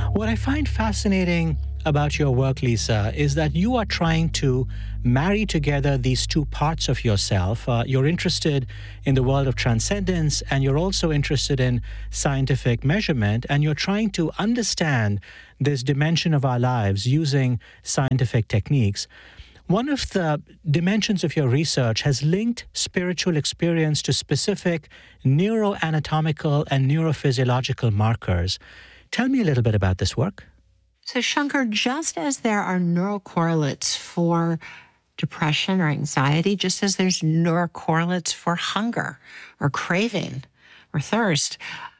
What I find fascinating about your work, Lisa, is that you are trying to marry together these two parts of yourself. You're interested in the world of transcendence, and you're also interested in scientific measurement, and you're trying to understand this dimension of our lives using scientific techniques. One of the dimensions of your research has linked spiritual experience to specific neuroanatomical and neurophysiological markers. Tell me a little bit about this work. So, Shankar, just as there are neurocorrelates for depression or anxiety, just as there's neurocorrelates for hunger or craving or thirst,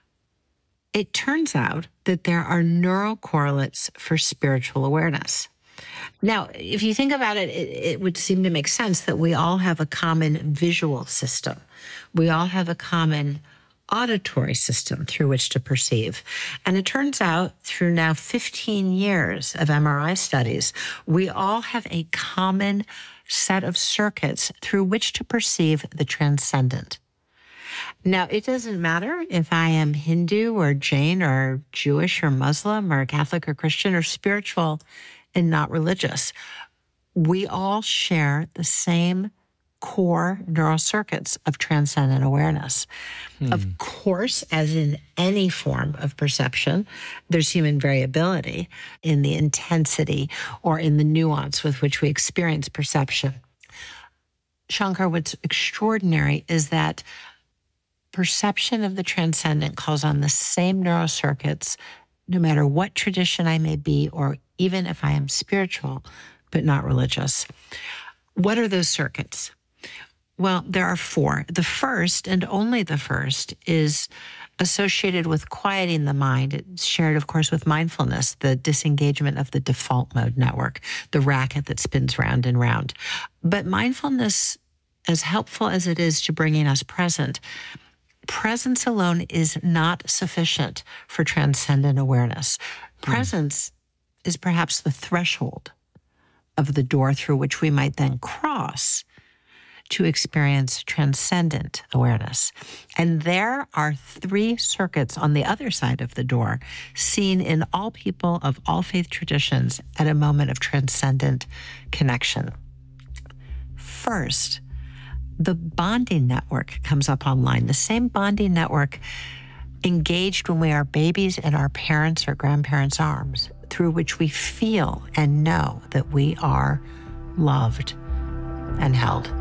it turns out that there are neurocorrelates for spiritual awareness. Now, if you think about it, it would seem to make sense that we all have a common visual system. We all have a common auditory system through which to perceive. And it turns out through now 15 years of MRI studies, we all have a common set of circuits through which to perceive the transcendent. Now, it doesn't matter if I am Hindu or Jain or Jewish or Muslim or Catholic or Christian or spiritual and not religious. We all share the same core neural circuits of transcendent awareness. Of course, as in any form of perception, there's human variability in the intensity or in the nuance with which we experience perception. Shankar, what's extraordinary is that perception of the transcendent calls on the same neural circuits, no matter what tradition I may be, or even if I am spiritual, but not religious. What are those circuits? Well, there are four. The first, and only the first, is associated with quieting the mind. It's shared, of course, with mindfulness, the disengagement of the default mode network, the racket that spins round and round. But mindfulness, as helpful as it is to bringing us present, presence alone is not sufficient for transcendent awareness. Presence is perhaps the threshold of the door through which we might then cross to experience transcendent awareness. And there are three circuits on the other side of the door, seen in all people of all faith traditions at a moment of transcendent connection. First, the bonding network comes up online, the same bonding network engaged when we are babies in our parents' or grandparents' arms, through which we feel and know that we are loved and held.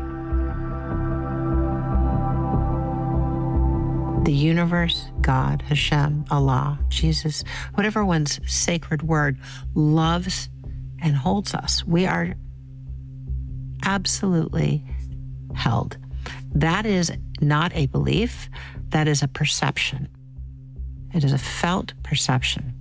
The universe, God, Hashem, Allah, Jesus, whatever one's sacred word, loves and holds us. We are absolutely held. That is not a belief, that is a perception. It is a felt perception.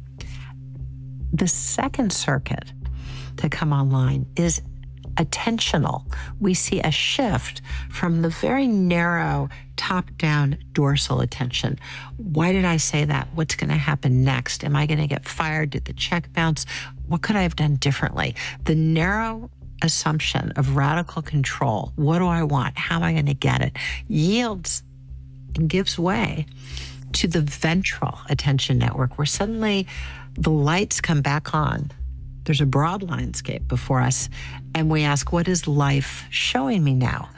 The second circuit to come online is attentional. We see a shift from the very narrow top-down dorsal attention. Why did I say that? What's going to happen next? Am I going to get fired? Did the check bounce? What could I have done differently? The narrow assumption of radical control, what do I want? How am I going to get it? Yields and gives way to the ventral attention network, where suddenly the lights come back on. There's a broad landscape before us, and we ask, what is life showing me now?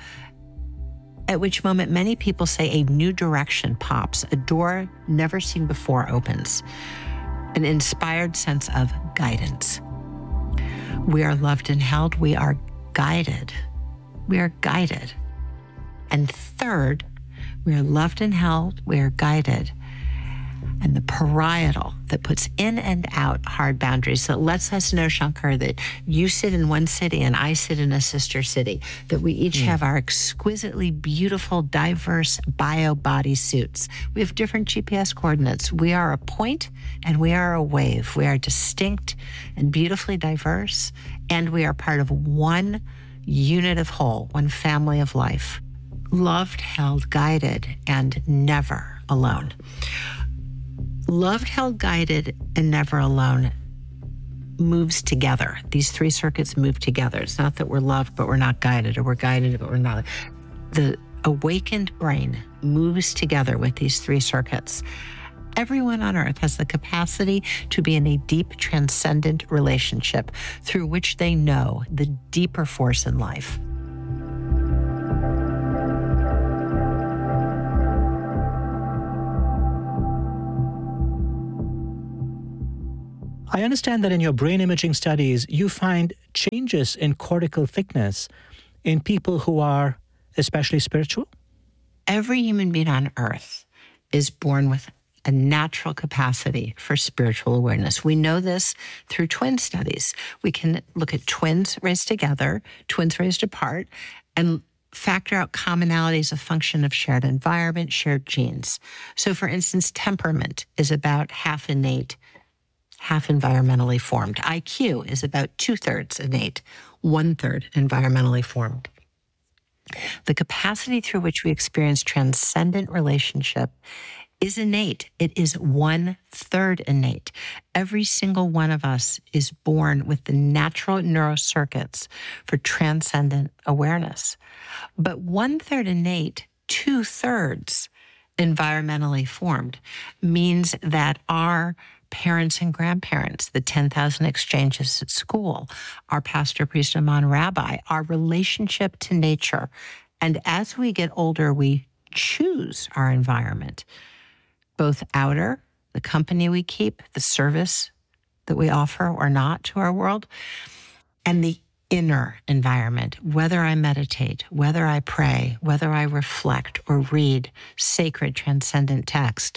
At which moment, many people say a new direction pops, a door never seen before opens, an inspired sense of guidance. We are loved and held. We are guided. We are guided. And third, we are loved and held. We are guided. And the parietal that puts in and out hard boundaries, that lets us know, Shankar, that you sit in one city and I sit in a sister city, that we each have our exquisitely beautiful, diverse bio-body suits. We have different GPS coordinates. We are a point and we are a wave. We are distinct and beautifully diverse, and we are part of one unit of whole, one family of life. Loved, held, guided, and never alone. Loved, held, guided, and never alone moves together. These three circuits move together. It's not that we're loved, but we're not guided, or we're guided, but we're not. The awakened brain moves together with these three circuits. Everyone on earth has the capacity to be in a deep, transcendent relationship through which they know the deeper force in life. I understand that in your brain imaging studies, you find changes in cortical thickness in people who are especially spiritual? Every human being on earth is born with a natural capacity for spiritual awareness. We know this through twin studies. We can look at twins raised together, twins raised apart, and factor out commonalities of function of shared environment, shared genes. So for instance, temperament is about half innate, half environmentally formed. IQ is about 2/3 innate, 1/3 environmentally formed. The capacity through which we experience transcendent relationship is innate. It is 1/3 innate. Every single one of us is born with the natural neurocircuits for transcendent awareness. But 1/3 innate, 2/3 environmentally formed means that our parents and grandparents, the 10,000 exchanges at school, our pastor, priest, imam, rabbi, our relationship to nature. And as we get older, we choose our environment, both outer, the company we keep, the service that we offer or not to our world, and the inner environment, whether I meditate, whether I pray, whether I reflect or read sacred transcendent text.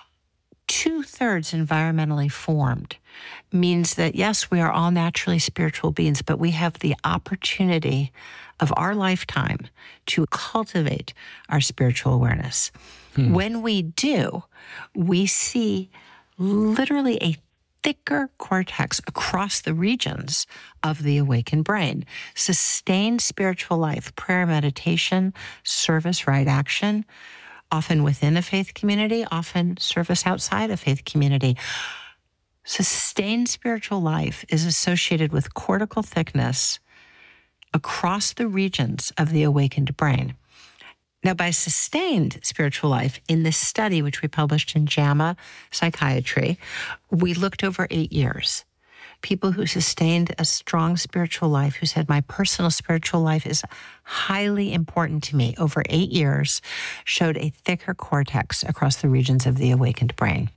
2/3 environmentally formed means that, yes, we are all naturally spiritual beings, but we have the opportunity of our lifetime to cultivate our spiritual awareness. When we do, we see literally a thicker cortex across the regions of the awakened brain. Sustained spiritual life, prayer, meditation, service, right action, often within a faith community, often service outside a faith community. Sustained spiritual life is associated with cortical thickness across the regions of the awakened brain. Now, by sustained spiritual life, in this study, which we published in JAMA Psychiatry, we looked over 8 years. People who sustained a strong spiritual life, who said, my personal spiritual life is highly important to me, over 8 years, showed a thicker cortex across the regions of the awakened brain.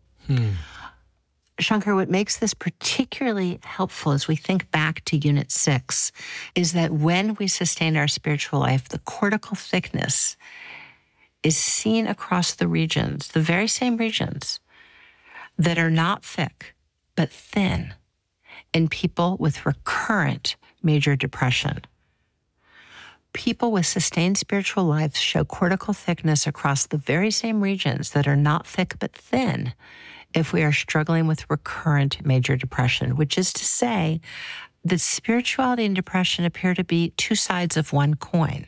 Shankar, what makes this particularly helpful as we think back to Unit 6 is that when we sustain our spiritual life, the cortical thickness is seen across the regions, the very same regions that are not thick, but thin in people with recurrent major depression. People with sustained spiritual lives show cortical thickness across the very same regions that are not thick but thin if we are struggling with recurrent major depression, which is to say that spirituality and depression appear to be two sides of one coin.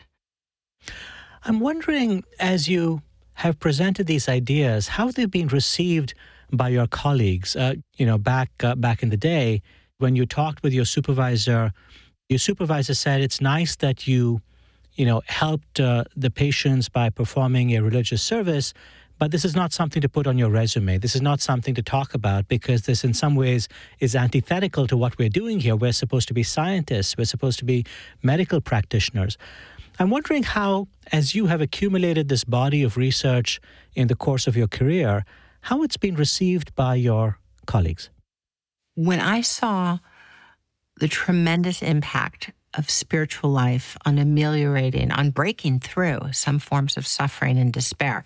I'm wondering, as you have presented these ideas, how they've been received by your colleagues. Back in the day, when you talked with your supervisor said it's nice that you helped the patients by performing a religious service, but this is not something to put on your resume. This is not something to talk about because this in some ways is antithetical to what we're doing here. We're supposed to be scientists. We're supposed to be medical practitioners. I'm wondering how, as you have accumulated this body of research in the course of your career, how it's been received by your colleagues. When I saw the tremendous impact of spiritual life on ameliorating, on breaking through some forms of suffering and despair,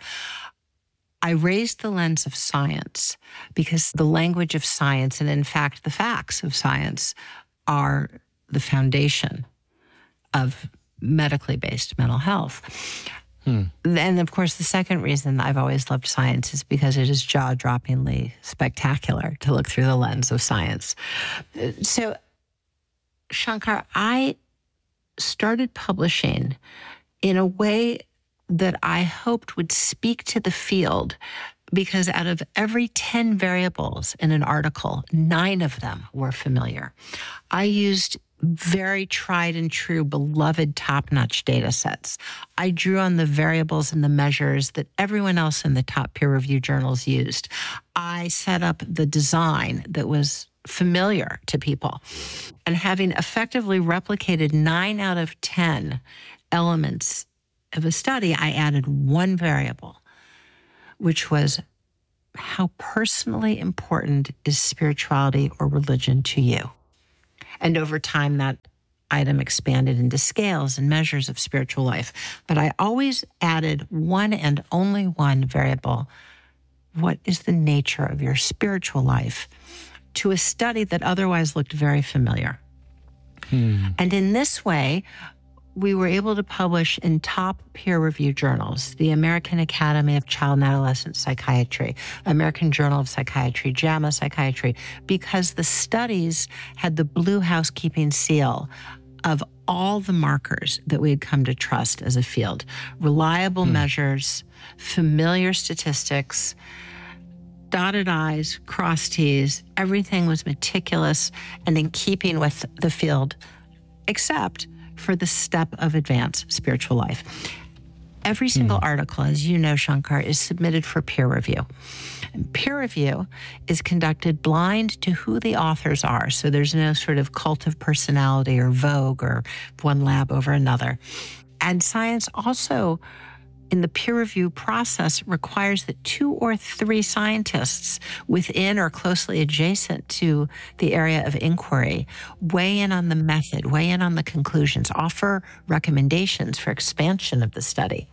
I raised the lens of science because the language of science, and in fact, the facts of science, are the foundation of medically based mental health. And of course, the second reason I've always loved science is because it is jaw-droppingly spectacular to look through the lens of science. So, Shankar, I started publishing in a way that I hoped would speak to the field, because out of every 10 variables in an article, 9 of them were familiar. I used very tried and true, beloved, top-notch data sets. I drew on the variables and the measures that everyone else in the top peer-reviewed journals used. I set up the design that was familiar to people. And having effectively replicated 9 out of 10 elements of a study, I added one variable, which was how personally important is spirituality or religion to you? And over time, that item expanded into scales and measures of spiritual life. But I always added one and only one variable. What is the nature of your spiritual life? To a study that otherwise looked very familiar. And in this way, we were able to publish in top peer-reviewed journals, the American Academy of Child and Adolescent Psychiatry, American Journal of Psychiatry, JAMA Psychiatry, because the studies had the blue housekeeping seal of all the markers that we had come to trust as a field. Reliable measures, familiar statistics, dotted I's, crossed T's, everything was meticulous and in keeping with the field, except for the step of advanced spiritual life. Every single article, as you know, Shankar, is submitted for peer review. And peer review is conducted blind to who the authors are. So there's no sort of cult of personality or vogue or one lab over another. And science also, in the peer review process, requires that 2 or 3 scientists within or closely adjacent to the area of inquiry weigh in on the method, weigh in on the conclusions, offer recommendations for expansion of the study.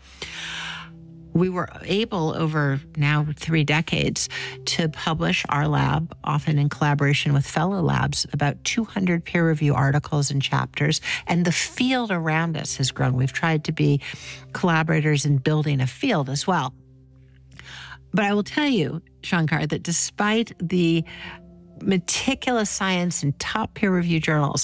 We were able, over now 3 decades, to publish our lab, often in collaboration with fellow labs, about 200 peer review articles and chapters, and the field around us has grown. We've tried to be collaborators in building a field as well. But I will tell you, Shankar, that despite the meticulous science in top peer review journals,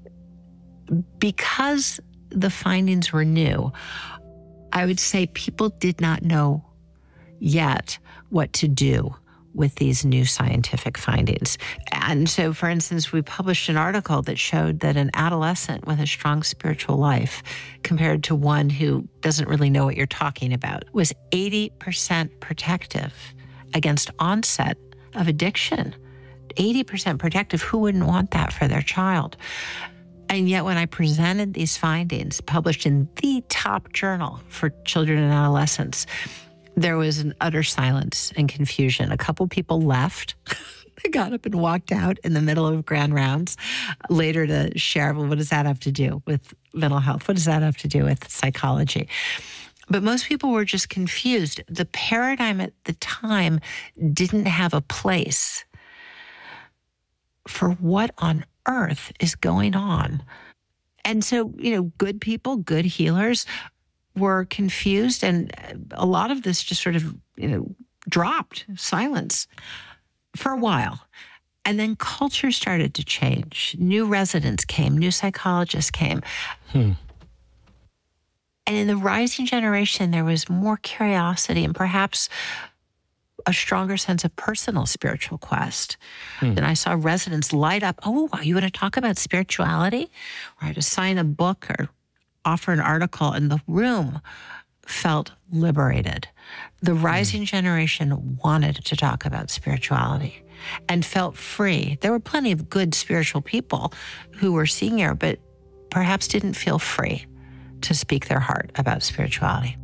because the findings were new, I would say people did not know yet what to do with these new scientific findings. And so, for instance, we published an article that showed that an adolescent with a strong spiritual life, compared to one who doesn't really know what you're talking about, was 80% protective against onset of addiction. 80% protective. Who wouldn't want that for their child? And yet when I presented these findings, published in the top journal for children and adolescents, there was an utter silence and confusion. A couple people left. They got up and walked out in the middle of grand rounds later to share, well, what does that have to do with mental health? What does that have to do with psychology? But most people were just confused. The paradigm at the time didn't have a place for what on earth is going on. And so, good people, good healers were confused, and a lot of this just sort of, dropped, silence for a while. And then culture started to change. New residents came, new psychologists came. And in the rising generation, there was more curiosity and perhaps a stronger sense of personal spiritual quest. And I saw residents light up, oh, wow, you want to talk about spirituality? Or to sign a book or offer an article, and the room felt liberated. The rising generation wanted to talk about spirituality and felt free. There were plenty of good spiritual people who were senior, but perhaps didn't feel free to speak their heart about spirituality.